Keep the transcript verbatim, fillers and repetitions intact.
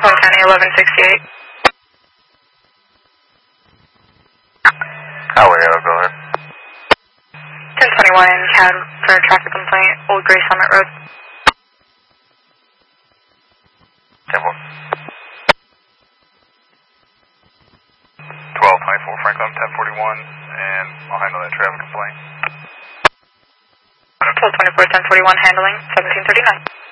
one County, eleven sixty-eight. Highway, I'll go ahead. ten twenty-one in C A D for a traffic complaint, Old Gray Summit Road. Temple. twelve twenty-four Franklin, ten forty-one, and I'll handle that traffic complaint. twelve twenty-four, ten forty-one, handling, seventeen thirty-nine.